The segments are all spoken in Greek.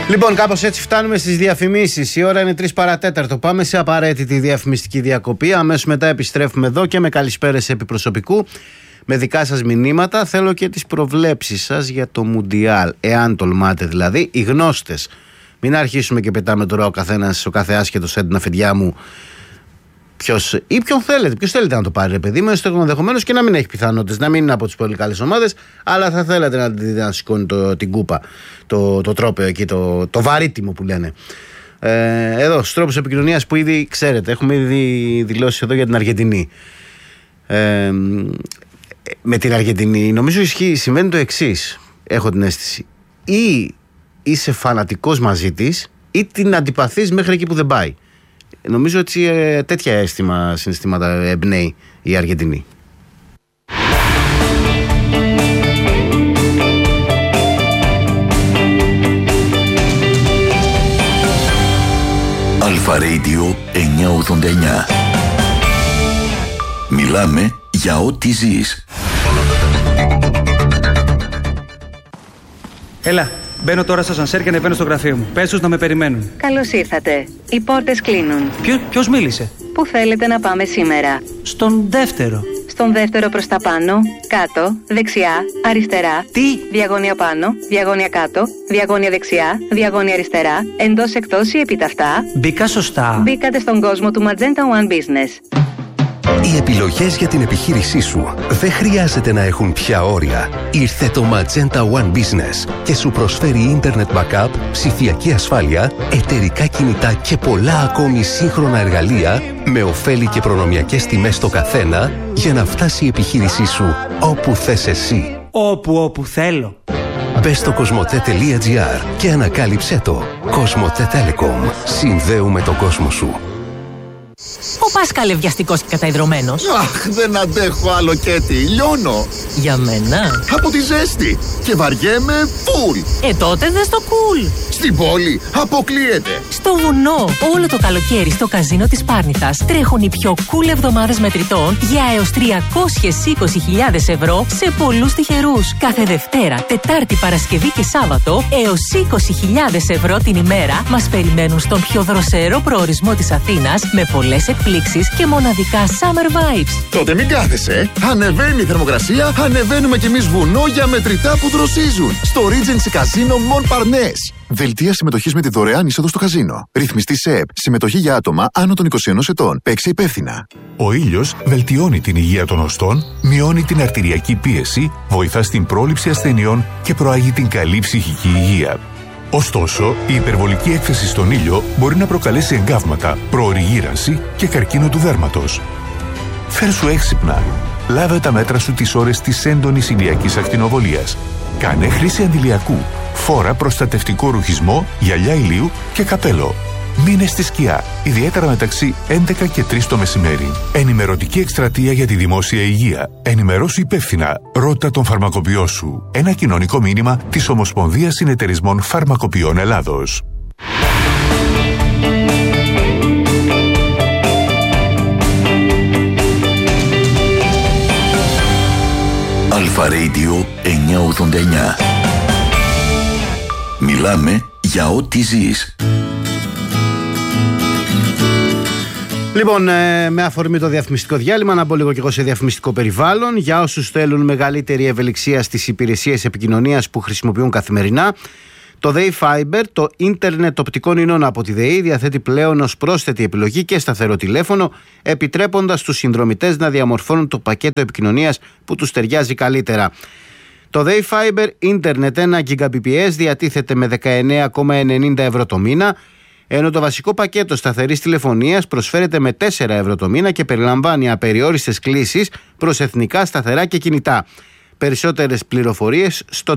Λοιπόν, κάπως έτσι φτάνουμε στις διαφημίσεις. Η ώρα είναι 3 παρατέταρτο. Πάμε σε απαραίτητη διαφημιστική διακοπή. Αμέσως μετά επιστρέφουμε εδώ και με καλησπέρες επί προσωπικού, με δικά σας μηνύματα. Θέλω και τις προβλέψεις σας για το Μουντιάλ, εάν τολμάτε δηλαδή, οι γνώστες. Μην αρχίσουμε και πετάμε τώρα ο καθένας, ο κάθε άσχετος έντονα φεντιά μου, ποιος ή ποιον θέλετε. Ποιος θέλετε να το πάρει, ρε παιδί μου, ενδεχομένως και να μην έχει πιθανότητες, να μην είναι από τις πολύ καλές ομάδες, αλλά θα θέλατε να δείτε να σηκώνει την κούπα, το τρόπαιο εκεί, το βαρύτιμο που λένε. Εδώ, στους τρόπους επικοινωνίας που ήδη ξέρετε, έχουμε ήδη δηλώσει εδώ για την Αργεντινή. Με την Αργεντινή, νομίζω συμβαίνει το εξής. Έχω την αίσθηση. Ή είσαι φανατικός μαζί της, ή την αντιπαθείς μέχρι εκεί που δεν πάει. Νομίζω ότι τέτοια συναισθήματα εμπνέει η Αργεντινή. Αλφα Radio 989. Μιλάμε για ό,τι ζεις. Έλα, μπαίνω τώρα στο ασανσέρ και ανεβαίνω στο γραφείο μου. Πες τους να με περιμένουν. Καλώς ήρθατε. Οι πόρτες κλείνουν. Ποιος μίλησε? Πού θέλετε να πάμε σήμερα? Στον δεύτερο. Στον δεύτερο προς τα πάνω, κάτω, δεξιά, αριστερά. Τι? Διαγώνια πάνω, διαγώνια κάτω, διαγώνια δεξιά, διαγώνια αριστερά, εντός εκτός ή επιταυτά. Μπήκα σωστά. Μπήκατε στον κόσμο του Magenta One Business. Οι επιλογές για την επιχείρησή σου δεν χρειάζεται να έχουν πια όρια. Ήρθε το Magenta One Business και σου προσφέρει Internet Backup, ψηφιακή ασφάλεια, εταιρικά κινητά και πολλά ακόμη σύγχρονα εργαλεία με ωφέλη και προνομιακές τιμές στο καθένα για να φτάσει η επιχείρησή σου όπου θες εσύ. Όπου θέλω. Μπες στο cosmote.gr και ανακάλυψέ το. Cosmote Telecom. Συνδέουμε τον κόσμο σου. Ο Πάσκαλε βιαστικός και καταϊδρωμένος. Αχ, δεν αντέχω άλλο Κέτι, λιώνω. Για μένα. Από τη ζέστη. Και βαριέμαι φουλ. Τότε δες το cool. Στην πόλη αποκλείεται. Στο βουνό, όλο το καλοκαίρι στο καζίνο της Πάρνηθας τρέχουν οι πιο cool εβδομάδες μετρητών για έως 320.000 ευρώ σε πολλούς τυχερούς. Κάθε Δευτέρα, Τετάρτη, Παρασκευή και Σάββατο έως 20.000 ευρώ την ημέρα μας περιμένουν στον πιο δροσερό προορισμό της Αθήνας με πολλές εκπλήξεις και μοναδικά summer vibes. Τότε μην κάθεσαι. Ανεβαίνει η θερμοκρασία, ανεβαίνουμε κι εμείς βουνό για μετρητά που δροσίζουν. Στο Regency Casino Montparnasse. Δελτία συμμετοχής με τη δωρεάν είσοδο στο καζίνο. Ρυθμιστή ΣΕΕΠ. Συμμετοχή για άτομα άνω των 21 ετών. Παίξε υπεύθυνα. Ο ήλιος βελτιώνει την υγεία των οστών, μειώνει την αρτηριακή πίεση, βοηθά στην πρόληψη ασθενειών και προάγει την καλή ψυχική υγεία. Ωστόσο, η υπερβολική έκθεση στον ήλιο μπορεί να προκαλέσει εγκάβματα, προωρή γύρανση και καρκίνο του δέρματος. Φέρσου έξυπνα. Λάβε τα μέτρα σου τις ώρες της έντονης ηλιακής ακτινοβολίας. Κάνε χρήση αντιλιακού. Φόρα προστατευτικό ρουχισμό, γυαλιά ηλίου και καπέλο. Μείνε στη σκιά, ιδιαίτερα μεταξύ 11 και 3 το μεσημέρι. Ενημερωτική εκστρατεία για τη δημόσια υγεία. Ενημερώσου υπεύθυνα. Ρώτα τον φαρμακοποιό σου. Ένα κοινωνικό μήνυμα της Ομοσπονδίας Συνεταιρισμών Φαρμακοποιών Ελλάδος. Αλφα Radio 989. Μιλάμε για ό,τι ζεις. Λοιπόν, με αφορμή το διαφημιστικό διάλειμμα, να μπω λίγο και εγώ σε διαφημιστικό περιβάλλον. Για όσους θέλουν μεγαλύτερη ευελιξία στις υπηρεσίες επικοινωνίας που χρησιμοποιούν καθημερινά, το ΔΕΗ Fiber, το ίντερνετ οπτικών ινών από τη ΔΕΗ, διαθέτει πλέον ως πρόσθετη επιλογή και σταθερό τηλέφωνο, επιτρέποντας στους συνδρομητές να διαμορφώνουν το πακέτο επικοινωνίας που τους ταιριάζει καλύτερα. Το ΔΕΗ Fiber ίντερνετ 1 Gbps διατίθεται με 19,90 ευρώ το μήνα, ενώ το βασικό πακέτο σταθερής τηλεφωνίας προσφέρεται με 4 ευρώ το μήνα και περιλαμβάνει απεριόριστες κλήσεις προς εθνικά σταθερά και κινητά. Περισσότερες πληροφορίες στο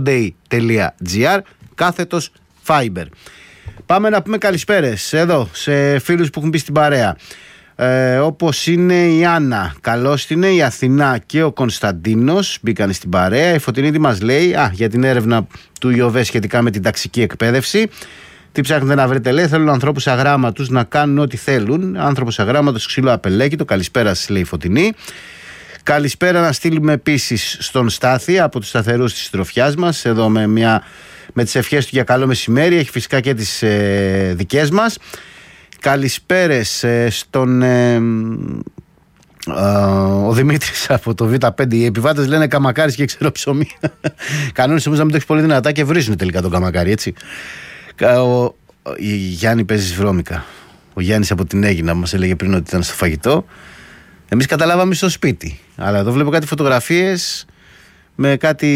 dei.gr/Fiber. Πάμε να πούμε καλησπέρες εδώ σε φίλους που έχουν μπει στην παρέα. Όπως είναι η Άννα, καλώς είναι η Αθηνά και ο Κωνσταντίνος μπήκαν στην παρέα. Η Φωτεινίδη μας λέει για την έρευνα του ΙΟΒΕ σχετικά με την ταξική εκπαίδευση. Τι ψάχνετε να βρείτε, λέει? Θέλουν ανθρώπους αγράμματους να κάνουν ό,τι θέλουν. Άνθρωπος αγράμματος, ξύλο απελέκητο. Καλησπέρα σας, λέει η Φωτεινή. Καλησπέρα να στείλουμε επίσης στον Στάθη από τους σταθερούς της συντροφιάς μας, εδώ με μια με τις ευχές του για καλό μεσημέρι. Έχει φυσικά και τις δικές μας. Καλησπέρες στον ο Δημήτρης από το Β5. Οι επιβάτες λένε καμακάρις και ξέρω ψωμί. Κανόνες όμως να μην το έχεις πολύ δυνατά και βρίζουν τελικά τον καμακάρι, έτσι. Η Γιάννη παίζει βρώμικα. Ο Γιάννης από την Αίγινα μας έλεγε πριν ότι ήταν στο φαγητό. Εμείς καταλάβαμε στο σπίτι. Αλλά εδώ βλέπω κάτι φωτογραφίες με κάτι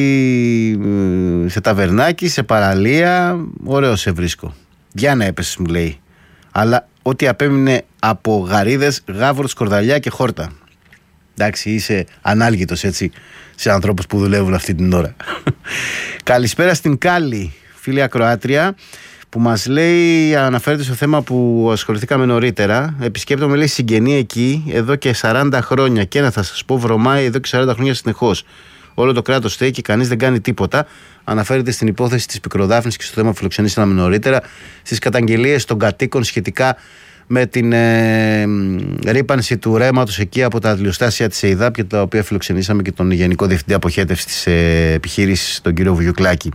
σε ταβερνάκι, σε παραλία. Ωραίο σε βρίσκω. Γιάννα έπεσες, μου λέει. Αλλά ό,τι απέμεινε από γαρίδες, γάβρο, σκορδαλιά και χόρτα. Εντάξει, είσαι ανάλγητος, έτσι, σε ανθρώπους που δουλεύουν αυτή την ώρα. Καλησπέρα στην Κάλλη, φίλη ακροάτρια, που μας λέει, αναφέρεται στο θέμα που ασχοληθήκαμε νωρίτερα. Επισκέπτομαι, λέει, συγγενή εκεί εδώ και 40 χρόνια. Και να θα σας πω, βρωμάει εδώ και 40 χρόνια συνεχώς. Όλο το κράτος φταίει και κανείς δεν κάνει τίποτα. Αναφέρεται στην υπόθεση της Πικροδάφνης και στο θέμα που φιλοξενήσαμε νωρίτερα, στις καταγγελίες των κατοίκων σχετικά με την ρύπανση του ρέματος εκεί από τα αντιλιοστάσια της ΕΙΔΑΠ, και τα οποία φιλοξενήσαμε και τον Γενικό Διευθυντή Αποχέτευσης της επιχείρησης, τον κύριο Βουγιουκλάκη.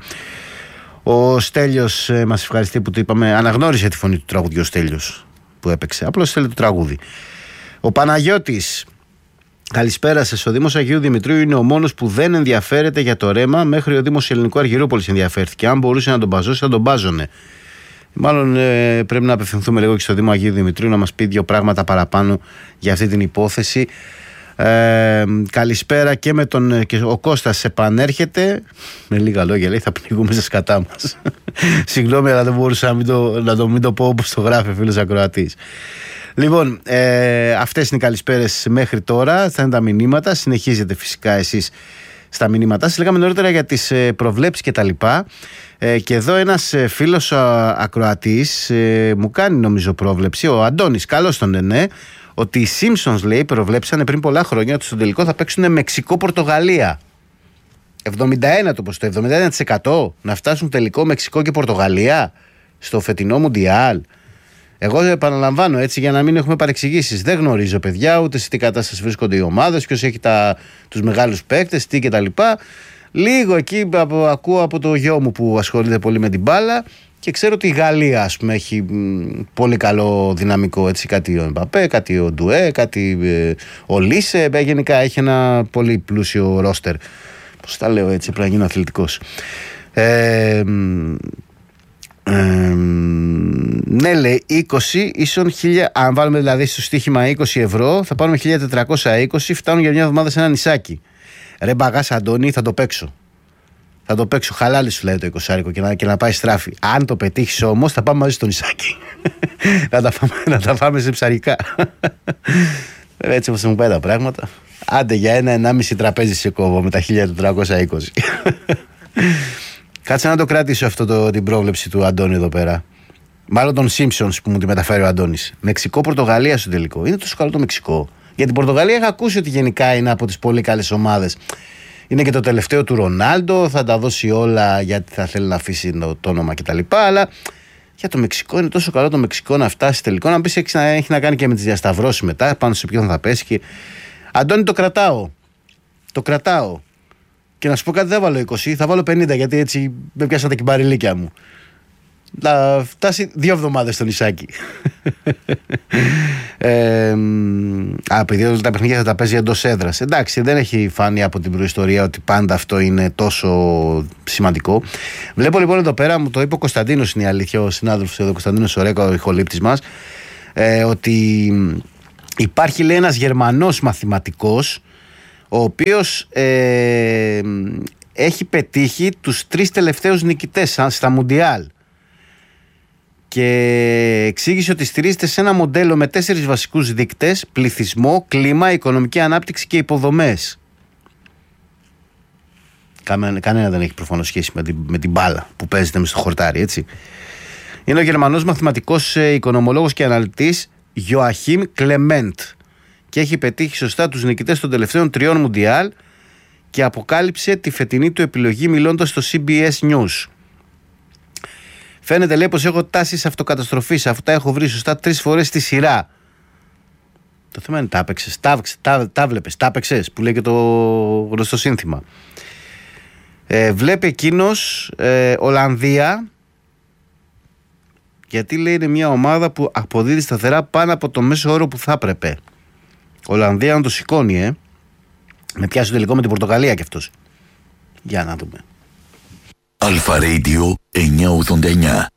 Ο Στέλιος μας ευχαριστεί που του είπαμε, αναγνώρισε τη φωνή του τραγουδιού, ο Στέλιος που έπαιξε. Απλώς θέλει το τραγούδι. Ο Παναγιώτης. Καλησπέρα σας. Ο Δήμος Αγίου Δημητρίου είναι ο μόνος που δεν ενδιαφέρεται για το ρέμα. Μέχρι ο Δήμος Ελληνικού Αργυρούπολης ενδιαφέρθηκε. Αν μπορούσε να τον μπαζώσει, θα τον μπάζωνε. Μάλλον πρέπει να απευθυνθούμε λίγο και στο Δήμο Αγίου Δημητρίου να μας πει δύο πράγματα παραπάνω για αυτή την υπόθεση. Καλησπέρα και με τον. Και ο Κώστας επανέρχεται. Με λίγα λόγια, λέει, θα πνιγούμε στα σκατά μας. Συγγνώμη, αλλά δεν μπορούσα να μην το πω όπως το γράφει ο φίλος ακροατής. Λοιπόν, αυτές είναι οι καλησπέρες μέχρι τώρα. Αυτά είναι τα μηνύματα. Συνεχίζετε φυσικά εσείς στα μηνύματά σας. Λέγαμε νωρίτερα για τις προβλέψεις και τα λοιπά. Και εδώ ένας φίλος ακροατής μου κάνει, νομίζω, πρόβλεψη. Ο Αντώνης, καλώς τον ναι, ότι οι Simpsons, λέει, προβλέψανε πριν πολλά χρόνια ότι στο τελικό θα παίξουν Μεξικό-Πορτογαλία. 71 το ποσοστό, 71% να φτάσουν τελικό Μεξικό και Πορτογαλία στο φετινό Μουντιάλ. Εγώ επαναλαμβάνω, έτσι, για να μην έχουμε παρεξηγήσεις. Δεν γνωρίζω, παιδιά, ούτε σε τι κατάσταση βρίσκονται οι ομάδες, ποιος έχει τους μεγάλους παίκτες, τι κτλ. Λίγο εκεί ακούω από το γιο μου που ασχολείται πολύ με την μπάλα και ξέρω ότι η Γαλλία, ας πούμε, έχει πολύ καλό δυναμικό. Έτσι, κάτι ο Εμπαπέ, κάτι ο Ντουέ, κάτι ο Λίσε. Γενικά έχει ένα πολύ πλούσιο ρόστερ. Πώς τα λέω έτσι, πρέπει να γίνω αθλητικός. Ναι, λέει, 20 ίσον 1000. Αν βάλουμε δηλαδή στο στοίχημα 20 ευρώ, θα πάρουμε 1420. Φτάνουν για μια εβδομάδα σε ένα νησάκι. Ρε μπαγάς, Αντώνη, θα το παίξω. Θα το παίξω. Χαλάλι σου λέει το 20 και να πάει στράφη. Αν το πετύχεις όμως, θα πάμε μαζί στο νησάκι. να τα φάμε σε ψαρικά. Έτσι όπως μου πάει τα πράγματα. Άντε για 1,5 τραπέζι σε κόβω με τα 1420. Κάτσε να το κρατήσω αυτό την πρόβλεψη του Αντώνη εδώ πέρα. Μάλλον των Simpsons που μου τη μεταφέρει ο Αντώνης. Μεξικό-Πορτογαλία στο τελικό. Είναι τόσο καλό το Μεξικό. Για την Πορτογαλία είχα ακούσει ότι γενικά είναι από τις πολύ καλές ομάδες. Είναι και το τελευταίο του Ρονάλντο. Θα τα δώσει όλα γιατί θα θέλει να αφήσει το όνομα κτλ. Αλλά για το Μεξικό είναι τόσο καλό το Μεξικό να φτάσει τελικό. Να πει έχει να κάνει και με τις διασταυρώσεις μετά. Πάνω σε ποιον θα πέσει. Και... Αντώνη, το κρατάω. Το κρατάω. Και να σου πω κάτι, δεν βάλω 20, θα βάλω 50, γιατί έτσι με πιάσαν τα κυμπαριλίκια μου. Να φτάσει 2 εβδομάδες στο νησάκι. Επειδή όλα τα παιχνίδια θα τα παίζει εντός έδρας. Εντάξει, δεν έχει φάνει από την προϊστορία ότι πάντα αυτό είναι τόσο σημαντικό. Βλέπω λοιπόν εδώ πέρα, μου το είπε ο Κωνσταντίνος, είναι η αλήθεια, ο συνάδελφος εδώ, Κωνσταντίνος Ορέκο, ο ηχολήπτης μας, ότι υπάρχει, λέει, ένας Γερμανός μαθηματικός, ο οποίος έχει πετύχει τους 3 τελευταίους νικητές στα Μουντιάλ και εξήγησε ότι στηρίζεται σε ένα μοντέλο με 4 βασικούς δείκτες: πληθυσμό, κλίμα, οικονομική ανάπτυξη και υποδομές. Κανένα δεν έχει προφανώς σχέση με την μπάλα που παίζεται μες στο χορτάρι, έτσι. Είναι ο Γερμανός μαθηματικός, οικονομολόγος και αναλυτής Joachim Clement και έχει πετύχει σωστά τους νικητές των τελευταίων 3 Μουντιάλ και αποκάλυψε τη φετινή του επιλογή μιλώντας στο CBS News. Φαίνεται, λέει, πως έχω τάσεις αυτοκαταστροφής. Αυτά έχω βρει σωστά 3 φορές στη σειρά. Το θέμα είναι τα έπαιξες, τα βλέπες, τα έπαιξες, που λέει και το γνωστό σύνθημα. Βλέπει εκείνος Ολλανδία, γιατί λέει είναι μια ομάδα που αποδίδει σταθερά πάνω από το μέσο όρο που θα έπρεπε. Ολλανδία να το σηκώνει, με πιάσει το τελικό με την Πορτογαλία κι αυτός. Για να δούμε. Αλφα Radio 989.